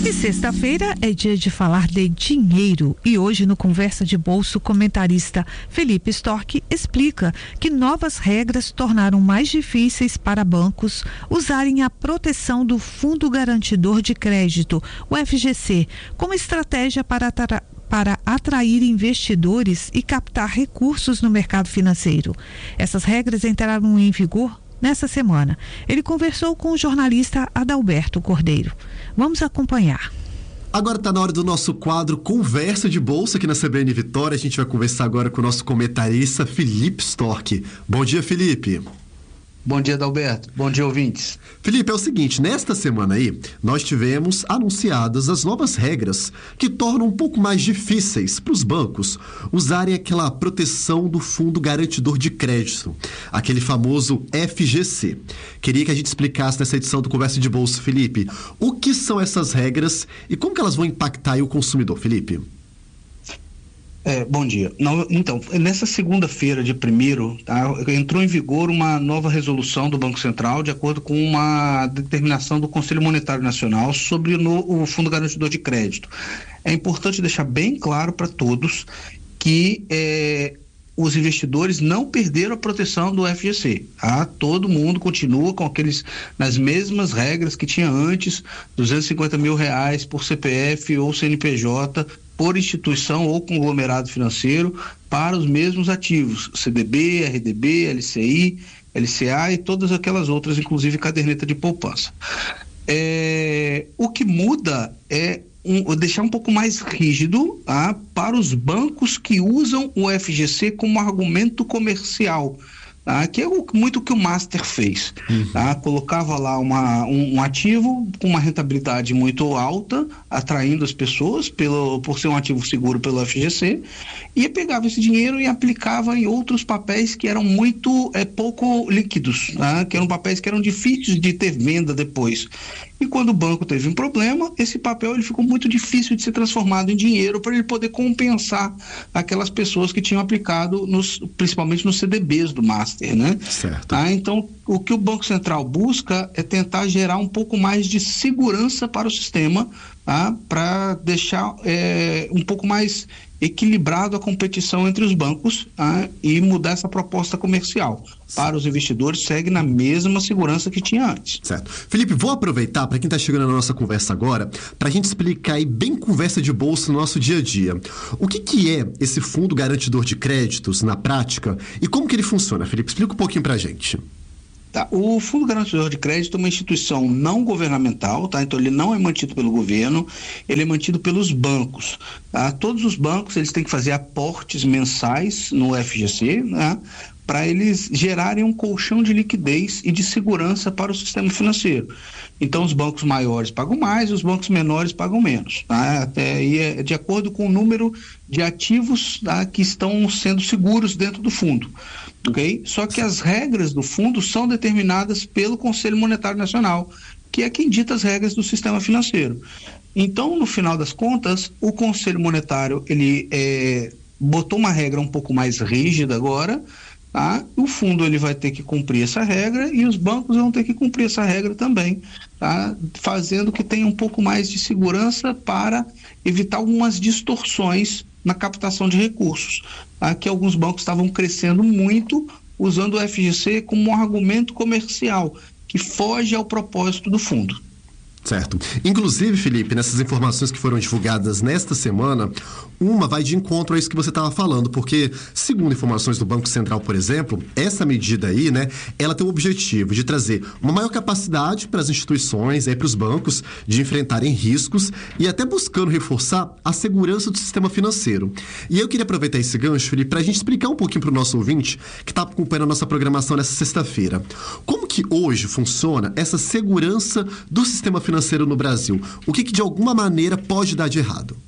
E sexta-feira é dia de falar de dinheiro e hoje no Conversa de Bolsa o comentarista Felipe Storck explica que novas regras tornaram mais difíceis para bancos usarem a proteção do Fundo Garantidor de Crédito, o FGC, como estratégia para atrair investidores e captar recursos no mercado financeiro. Essas regras entraram em vigor nessa semana. Ele conversou com o jornalista Adalberto Cordeiro. Vamos acompanhar. Agora está na hora do nosso quadro Conversa de Bolsa aqui na CBN Vitória. A gente vai conversar agora com o nosso comentarista Felipe Storck. Bom dia, Felipe. Bom dia, Adalberto. Bom dia, ouvintes. Felipe, é o seguinte, nesta semana aí, nós tivemos anunciadas as novas regras que tornam um pouco mais difíceis para os bancos usarem aquela proteção do Fundo Garantidor de Crédito, aquele famoso FGC. Queria que a gente explicasse nessa edição do Conversa de Bolsa, Felipe, o que são essas regras e como que elas vão impactar aí o consumidor, Felipe? Bom dia. Então, nessa segunda-feira, dia 1º, entrou em vigor uma nova resolução do Banco Central, de acordo com uma determinação do Conselho Monetário Nacional sobre o Fundo Garantidor de Crédito. É importante deixar bem claro para todos que os investidores não perderam a proteção do FGC. Todo mundo continua com nas mesmas regras que tinha antes, R$250 mil por CPF ou CNPJ, por instituição ou conglomerado financeiro, para os mesmos ativos, CDB, RDB, LCI, LCA e todas aquelas outras, inclusive caderneta de poupança. O que muda é deixar um pouco mais rígido para os bancos que usam o FGC como argumento comercial, que é muito o que o Master fez. Colocava lá um ativo com uma rentabilidade muito alta, atraindo as pessoas por ser um ativo seguro pelo FGC, e pegava esse dinheiro e aplicava em outros papéis que eram muito pouco líquidos, que eram papéis que eram difíceis de ter venda depois. E quando o banco teve um problema, esse papel ele ficou muito difícil de ser transformado em dinheiro para ele poder compensar aquelas pessoas que tinham aplicado principalmente nos CDBs do Master, né? Certo. Então, o que o Banco Central busca é tentar gerar um pouco mais de segurança para o sistema, para deixar um pouco mais equilibrado a competição entre os bancos, e mudar essa proposta comercial. Para os investidores, segue na mesma segurança que tinha antes. Certo. Felipe, vou aproveitar para quem está chegando na nossa conversa agora, para a gente explicar aí bem conversa de bolsa no nosso dia a dia. O que é esse Fundo Garantidor de Créditos na prática e como que ele funciona, Felipe? Explica um pouquinho para a gente. O Fundo Garantidor de Crédito é uma instituição não governamental, então ele não é mantido pelo governo, ele é mantido pelos bancos. Todos os bancos eles têm que fazer aportes mensais no FGC, para eles gerarem um colchão de liquidez e de segurança para o sistema financeiro. Então os bancos maiores pagam mais, os bancos menores pagam menos. Até aí é de acordo com o número de ativos que estão sendo seguros dentro do fundo. Okay? Só que as regras do fundo são determinadas pelo Conselho Monetário Nacional, que é quem dita as regras do sistema financeiro. Então, no final das contas, o Conselho Monetário ele botou uma regra um pouco mais rígida agora. O fundo ele vai ter que cumprir essa regra e os bancos vão ter que cumprir essa regra também, fazendo que tenha um pouco mais de segurança para evitar algumas distorções na captação de recursos, que alguns bancos estavam crescendo muito usando o FGC como um argumento comercial que foge ao propósito do fundo. Certo. Inclusive, Felipe, nessas informações que foram divulgadas nesta semana, uma vai de encontro a isso que você estava falando, porque, segundo informações do Banco Central, por exemplo, essa medida aí, ela tem o objetivo de trazer uma maior capacidade para as instituições, para os bancos, de enfrentarem riscos e até buscando reforçar a segurança do sistema financeiro. E eu queria aproveitar esse gancho, Felipe, para a gente explicar um pouquinho para o nosso ouvinte que está acompanhando a nossa programação nessa sexta-feira. Como que hoje funciona essa segurança do sistema financeiro no Brasil? O que de alguma maneira pode dar de errado?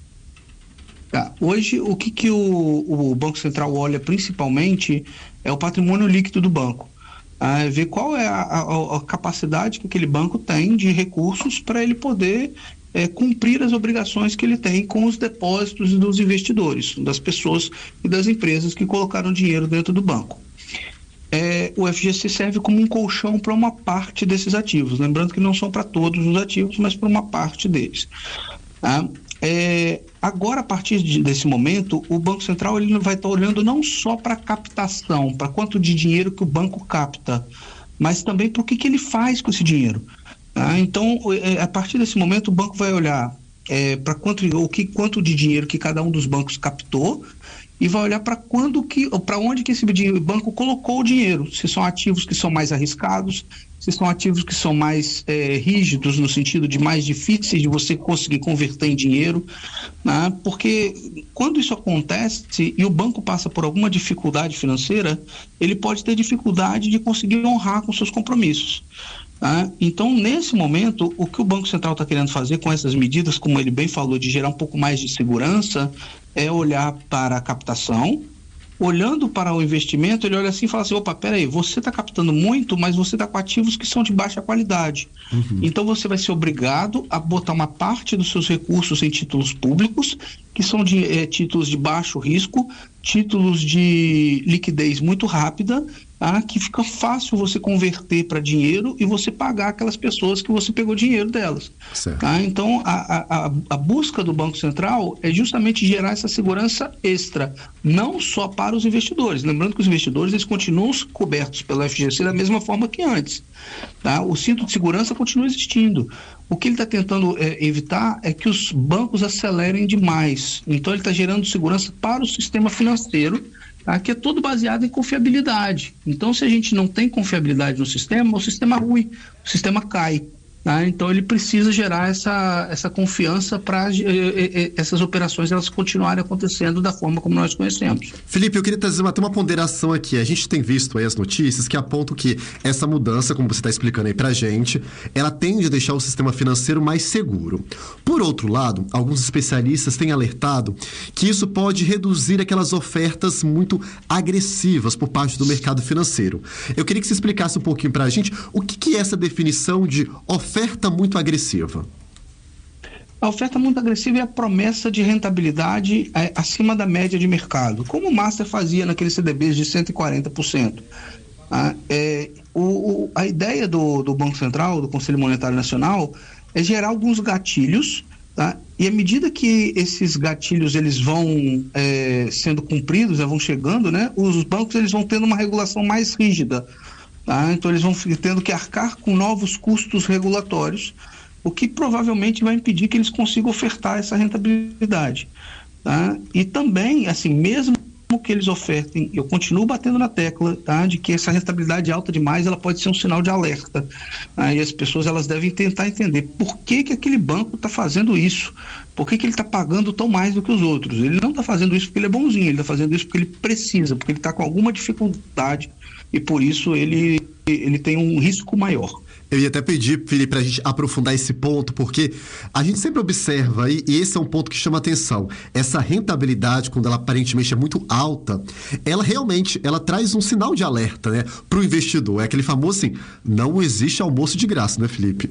Hoje, o que o Banco Central olha principalmente é o patrimônio líquido do banco. Ver qual é a capacidade que aquele banco tem de recursos para ele poder cumprir as obrigações que ele tem com os depósitos dos investidores, das pessoas e das empresas que colocaram dinheiro dentro do banco. o FGC serve como um colchão para uma parte desses ativos, lembrando que não são para todos os ativos, mas para uma parte deles. Tá? Agora, a partir desse momento, o Banco Central ele vai estar olhando não só para a captação, para quanto de dinheiro que o banco capta, mas também para o que ele faz com esse dinheiro. Tá? Então, a partir desse momento, o banco vai olhar para quanto de dinheiro que cada um dos bancos captou e vai olhar para onde que esse banco colocou o dinheiro, se são ativos que são mais arriscados, se são ativos que são mais rígidos, no sentido de mais difíceis de você conseguir converter em dinheiro, né? Porque quando isso acontece e o banco passa por alguma dificuldade financeira, ele pode ter dificuldade de conseguir honrar com seus compromissos. Tá? Então, nesse momento, o que o Banco Central está querendo fazer com essas medidas, como ele bem falou, de gerar um pouco mais de segurança, é olhar para a captação. Olhando para o investimento, ele olha assim e fala assim, opa, peraí, você está captando muito, mas você está com ativos que são de baixa qualidade. Então você vai ser obrigado a botar uma parte dos seus recursos em títulos públicos, que são títulos de baixo risco, títulos de liquidez muito rápida, que fica fácil você converter para dinheiro e você pagar aquelas pessoas que você pegou dinheiro delas. Então, a busca do Banco Central é justamente gerar essa segurança extra, não só para os investidores. Lembrando que os investidores eles continuam cobertos pelo FGC da mesma forma que antes. Tá? O cinto de segurança continua existindo. O que ele está tentando evitar é que os bancos acelerem demais. Então, ele está gerando segurança para o sistema financeiro, que é todo baseado em confiabilidade. Então, se a gente não tem confiabilidade no sistema, o sistema é ruim, o sistema cai. Tá? Então, ele precisa gerar essa confiança para essas operações elas continuarem acontecendo da forma como nós conhecemos. Felipe, eu queria trazer até uma ponderação aqui. A gente tem visto aí as notícias que apontam que essa mudança, como você está explicando aí para a gente, ela tende a deixar o sistema financeiro mais seguro. Por outro lado, alguns especialistas têm alertado que isso pode reduzir aquelas ofertas muito agressivas por parte do mercado financeiro. Eu queria que você explicasse um pouquinho para a gente o que é essa definição de oferta muito agressiva. A oferta muito agressiva é a promessa de rentabilidade acima da média de mercado, como o Master fazia naqueles CDBs de 140%. A ideia do Banco Central, do Conselho Monetário Nacional, é gerar alguns gatilhos, tá? E à medida que esses gatilhos eles vão sendo cumpridos, vão chegando, né? Os bancos eles vão tendo uma regulação mais rígida. Então eles vão tendo que arcar com novos custos regulatórios, o que provavelmente vai impedir que eles consigam ofertar essa rentabilidade. Tá? E também, assim, mesmo que eles ofertem, eu continuo batendo na tecla, tá? De que essa rentabilidade alta demais, ela pode ser um sinal de alerta. E as pessoas elas devem tentar entender por que aquele banco está fazendo isso, por que ele está pagando tão mais do que os outros. Ele não está fazendo isso porque ele é bonzinho, ele está fazendo isso porque ele precisa, porque ele está com alguma dificuldade e por isso ele tem um risco maior. Eu ia até pedir, Felipe, para a gente aprofundar esse ponto, porque a gente sempre observa, e esse é um ponto que chama atenção, essa rentabilidade, quando ela aparentemente é muito alta, ela realmente traz um sinal de alerta, né, para o investidor. É aquele famoso assim, não existe almoço de graça, né, Felipe?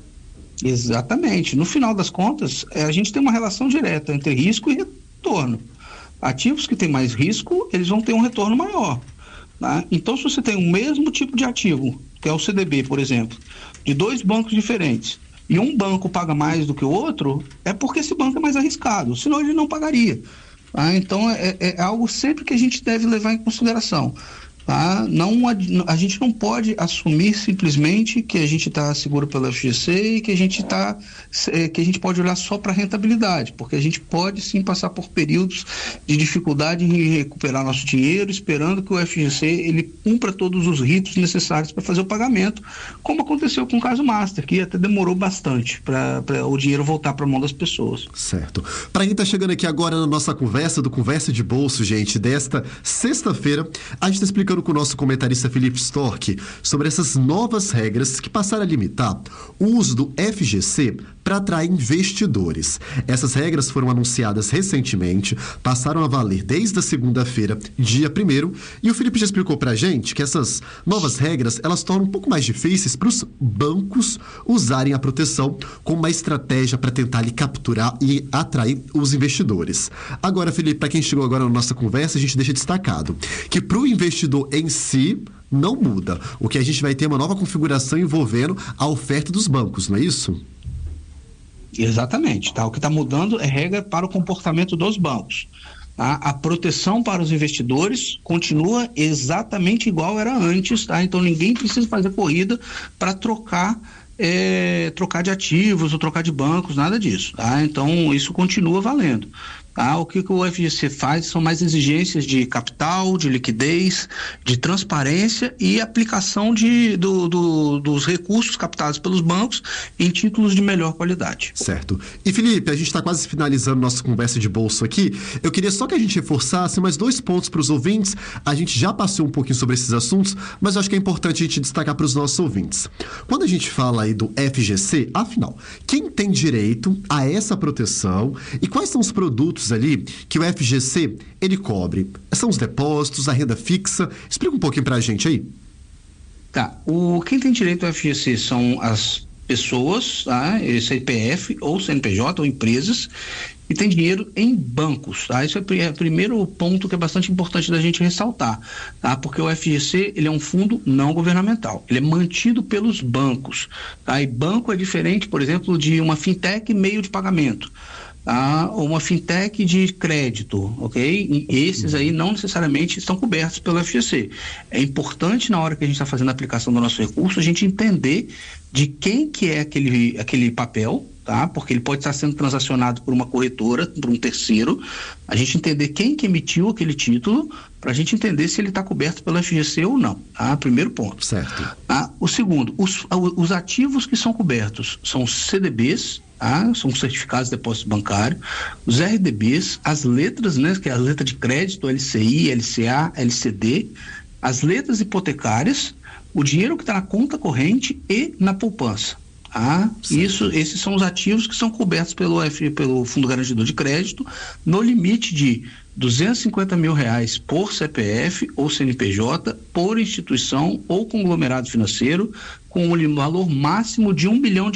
Exatamente. No final das contas, a gente tem uma relação direta entre risco e retorno. Ativos que têm mais risco, eles vão ter um retorno maior. Tá? Então, se você tem o mesmo tipo de ativo, que é o CDB, por exemplo, de dois bancos diferentes, e um banco paga mais do que o outro, é porque esse banco é mais arriscado, senão ele não pagaria. Tá? Então, é algo sempre que a gente deve levar em consideração. Tá? A gente não pode assumir simplesmente que a gente está seguro pelo FGC e que a gente pode olhar só para a rentabilidade, porque a gente pode sim passar por períodos de dificuldade em recuperar nosso dinheiro, esperando que o FGC ele cumpra todos os ritos necessários para fazer o pagamento, como aconteceu com o caso Master, que até demorou bastante para o dinheiro voltar para a mão das pessoas. Certo. Para quem está chegando aqui agora na nossa conversa, do Conversa de Bolso, gente, desta sexta-feira, a gente está explicando com o nosso comentarista Felipe Storck sobre essas novas regras que passaram a limitar o uso do FGC para atrair investidores. Essas regras foram anunciadas recentemente, passaram a valer desde a segunda-feira, dia 1º, e o Felipe já explicou para a gente que essas novas regras, elas tornam um pouco mais difíceis para os bancos usarem a proteção como uma estratégia para tentar ali capturar e atrair os investidores. Agora, Felipe, para quem chegou agora na nossa conversa, a gente deixa destacado que para o investidor em si, não muda. O que a gente vai ter é uma nova configuração envolvendo a oferta dos bancos, não é isso? Exatamente, tá? O que está mudando é regra para o comportamento dos bancos. Tá? A proteção para os investidores continua exatamente igual era antes, tá? Então ninguém precisa fazer corrida para trocar de ativos ou trocar de bancos, nada disso, tá? Então isso continua valendo. Tá? O que o FGC faz são mais exigências de capital, de liquidez, de transparência e aplicação dos recursos captados pelos bancos em títulos de melhor qualidade. Certo. E Felipe, a gente está quase finalizando nossa conversa de bolso aqui. Eu queria só que a gente reforçasse mais 2 pontos para os ouvintes. A gente já passou um pouquinho sobre esses assuntos, mas eu acho que é importante a gente destacar para os nossos ouvintes. Quando a gente fala aí do FGC, afinal, quem tem direito a essa proteção e quais são os produtos ali que o FGC ele cobre? São os depósitos, a renda fixa? Explica um pouquinho pra gente aí. Tá, quem tem direito ao FGC são as pessoas, tá? CPF ou CNPJ ou empresas que têm dinheiro em bancos, tá? Isso é o primeiro ponto que é bastante importante da gente ressaltar, tá? Porque o FGC, ele é um fundo não governamental, ele é mantido pelos bancos, tá? E banco é diferente, por exemplo, de uma fintech meio de pagamento, tá? Ou uma fintech de crédito, ok? E esses aí não necessariamente estão cobertos pelo FGC. É importante, na hora que a gente está fazendo a aplicação do nosso recurso, a gente entender de quem que é aquele papel, tá? Porque ele pode estar sendo transacionado por uma corretora, por um terceiro. A gente entender quem que emitiu aquele título, para a gente entender se ele está coberto pelo FGC ou não, tá? Primeiro ponto. Certo. Tá? O segundo, os ativos que são cobertos são os CDBs, tá? São certificados de depósito bancário, os RDBs, as letras, né? Que é a letra de crédito, LCI, LCA, LCD, as letras hipotecárias, o dinheiro que está na conta corrente e na poupança. Tá? Esses são os ativos que são cobertos pelo Fundo Garantidor de Crédito, no limite de R$250 mil por CPF ou CNPJ, por instituição ou conglomerado financeiro, com um valor máximo de R$1 bilhão,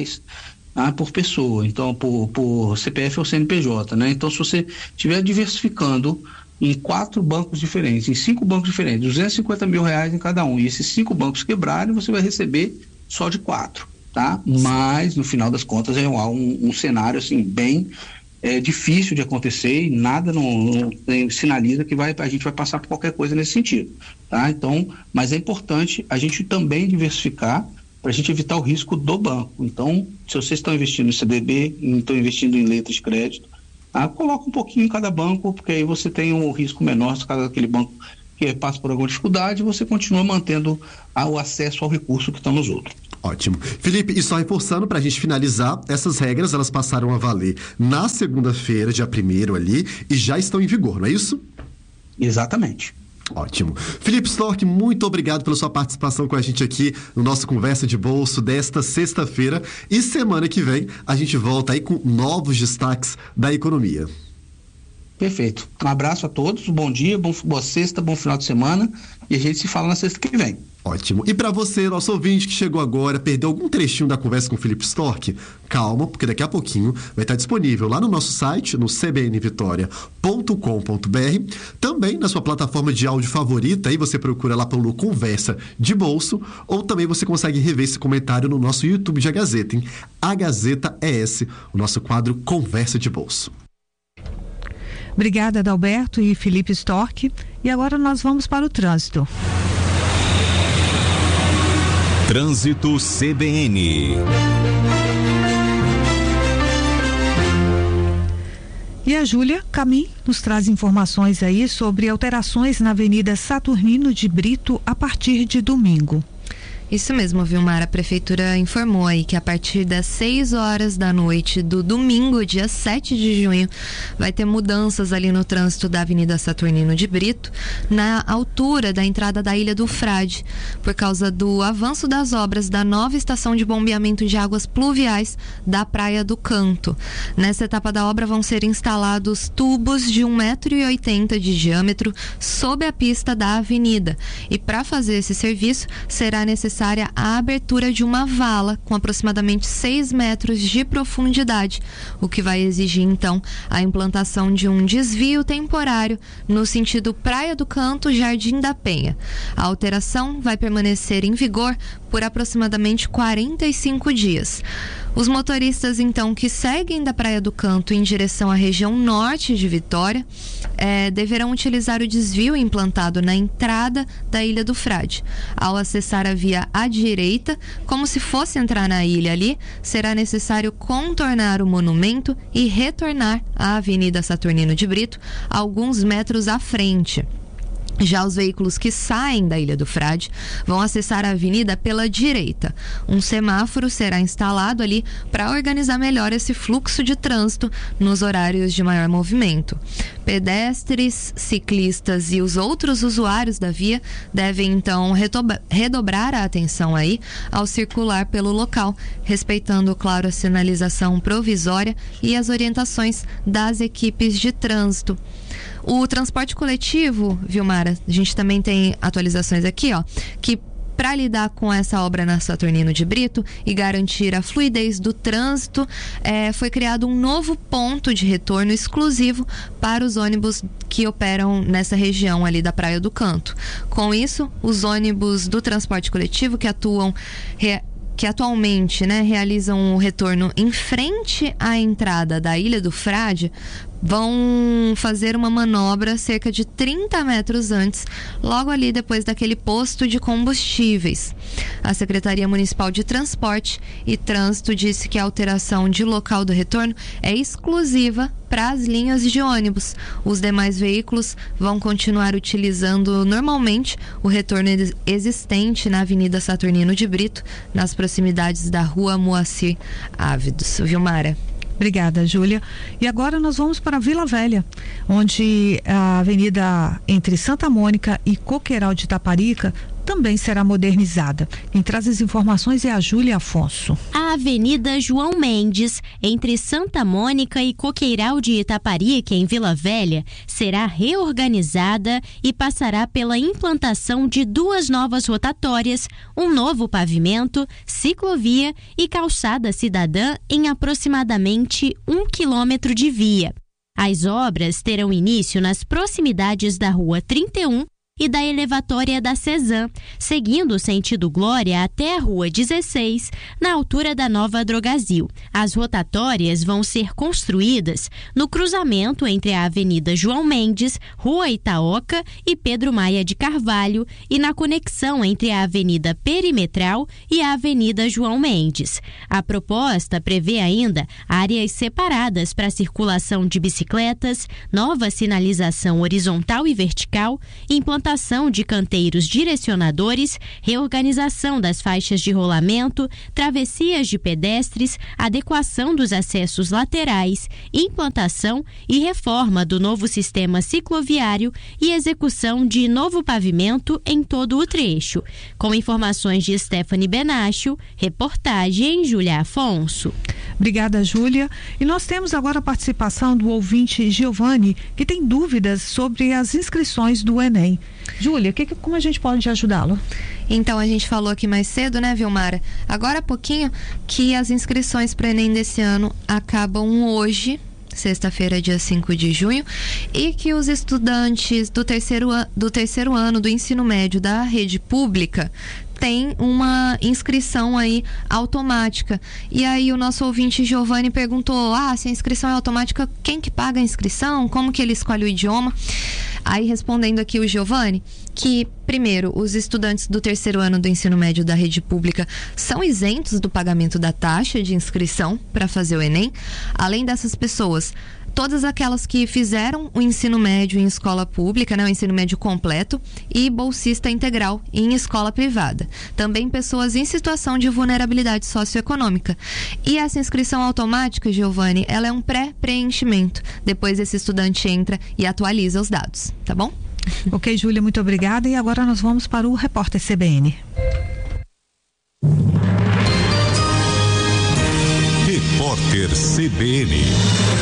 tá? Por pessoa, então por CPF ou CNPJ, né? Então, se você estiver diversificando em 4 bancos diferentes, em 5 bancos diferentes, R$250 mil em cada um, e esses 5 bancos quebrarem, você vai receber só de 4, tá? Mas, no final das contas, é um cenário, assim, bem difícil de acontecer, e nada não sinaliza que a gente vai passar por qualquer coisa nesse sentido, tá? Então, mas é importante a gente também diversificar para a gente evitar o risco do banco. Então, se vocês estão investindo em CDB, estão investindo em letras de crédito, coloca um pouquinho em cada banco, porque aí você tem um risco menor se caso aquele banco que passa por alguma dificuldade, você continua mantendo o acesso ao recurso que estão nos outros. Ótimo. Felipe, e só reforçando para a gente finalizar, essas regras elas passaram a valer na segunda-feira, dia 1º ali, e já estão em vigor, não é isso? Exatamente. Ótimo. Felipe Storck, muito obrigado pela sua participação com a gente aqui no nosso Conversa de Bolso desta sexta-feira. E semana que vem a gente volta aí com novos destaques da economia. Perfeito. Um abraço a todos, bom dia, boa sexta, bom final de semana, e a gente se fala na sexta que vem. Ótimo. E para você, nosso ouvinte que chegou agora, perdeu algum trechinho da conversa com o Felipe Storck, calma, porque daqui a pouquinho vai estar disponível lá no nosso site, no cbnvitoria.com.br, também na sua plataforma de áudio favorita, aí você procura lá pelo Conversa de Bolso, ou também você consegue rever esse comentário no nosso YouTube de A Gazeta, hein? A Gazeta ES, o nosso quadro Conversa de Bolso. Obrigada, Adalberto e Felipe Storck. E agora nós vamos para o trânsito. Trânsito CBN. E a Júlia Camim nos traz informações aí sobre alterações na Avenida Saturnino de Brito a partir de domingo. Isso mesmo, Vilmar. A Prefeitura informou aí que a partir das 6 horas da noite do domingo, dia 7 de junho, vai ter mudanças ali no trânsito da Avenida Saturnino de Brito, na altura da entrada da Ilha do Frade, por causa do avanço das obras da nova estação de bombeamento de águas pluviais da Praia do Canto. Nessa etapa da obra vão ser instalados tubos de 1,80 m de diâmetro sob a pista da avenida. E para fazer esse serviço, será necessário necessária a abertura de uma vala com aproximadamente 6 metros de profundidade, o que vai exigir então a implantação de um desvio temporário no sentido Praia do Canto, Jardim da Penha. A alteração vai permanecer em vigor por aproximadamente 45 dias. Os motoristas, então, que seguem da Praia do Canto em direção à região norte de Vitória, deverão utilizar o desvio implantado na entrada da Ilha do Frade. Ao acessar a via à direita, como se fosse entrar na ilha ali, será necessário contornar o monumento e retornar à Avenida Saturnino de Brito, alguns metros à frente. Já os veículos que saem da Ilha do Frade vão acessar a avenida pela direita. Um semáforo será instalado ali para organizar melhor esse fluxo de trânsito nos horários de maior movimento. Pedestres, ciclistas e os outros usuários da via devem então redobrar a atenção aí ao circular pelo local, respeitando, claro, a sinalização provisória e as orientações das equipes de trânsito. O transporte coletivo, Vilmara, a gente também tem atualizações aqui, que para lidar com essa obra na Saturnino de Brito e garantir a fluidez do trânsito, foi criado um novo ponto de retorno exclusivo para os ônibus que operam nessa região ali da Praia do Canto. Com isso, os ônibus do transporte coletivo que atualmente realizam o retorno em frente à entrada da Ilha do Frade vão fazer uma manobra cerca de 30 metros antes, logo ali depois daquele posto de combustíveis. A Secretaria Municipal de Transporte e Trânsito disse que a alteração de local do retorno é exclusiva para as linhas de ônibus. Os demais veículos vão continuar utilizando normalmente o retorno existente na Avenida Saturnino de Brito, nas proximidades da Rua Moacir Ávidos. Vilmara. Obrigada, Júlia. E agora nós vamos para Vila Velha, onde a avenida entre Santa Mônica e Coqueiral de Itaparica também será modernizada. Quem traz as informações é a Júlia Afonso. A Avenida João Mendes, entre Santa Mônica e Coqueiral de Itaparica, em Vila Velha, será reorganizada e passará pela implantação de 2 novas rotatórias, um novo pavimento, ciclovia e calçada cidadã em aproximadamente 1 quilômetro de via. As obras terão início nas proximidades da Rua 31 e da elevatória da Cezan, seguindo o sentido Glória até a Rua 16, na altura da Nova Drogazil. As rotatórias vão ser construídas no cruzamento entre a Avenida João Mendes, Rua Itaoca e Pedro Maia de Carvalho e na conexão entre a Avenida Perimetral e a Avenida João Mendes. A proposta prevê ainda áreas separadas para circulação de bicicletas, nova sinalização horizontal e vertical, implantação de canteiros direcionadores, reorganização das faixas de rolamento, travessias de pedestres, adequação dos acessos laterais, implantação e reforma do novo sistema cicloviário e execução de novo pavimento em todo o trecho. Com informações de Stephanie Benacho, reportagem Júlia Afonso. Obrigada, Júlia. E nós temos agora a participação do ouvinte Giovanni, que tem dúvidas sobre as inscrições do Enem. Júlia, como a gente pode ajudá-lo? Então, a gente falou aqui mais cedo, né, Vilmara? Agora há pouquinho que as inscrições para o Enem desse ano acabam hoje, sexta-feira, dia 5 de junho, e que os estudantes do terceiro ano do ensino médio da rede pública tem uma inscrição aí automática. E aí o nosso ouvinte Giovanni perguntou, se a inscrição é automática, quem que paga a inscrição? Como que ele escolhe o idioma? Aí respondendo aqui o Giovanni, que primeiro, os estudantes do terceiro ano do ensino médio da rede pública são isentos do pagamento da taxa de inscrição para fazer o Enem. Além dessas pessoas, todas aquelas que fizeram o ensino médio em escola pública, o ensino médio completo, e bolsista integral em escola privada. Também pessoas em situação de vulnerabilidade socioeconômica. E essa inscrição automática, Giovanni, ela é um pré-preenchimento. Depois esse estudante entra e atualiza os dados, tá bom? Ok, Júlia, muito obrigada. E agora nós vamos para o Repórter CBN. Repórter CBN.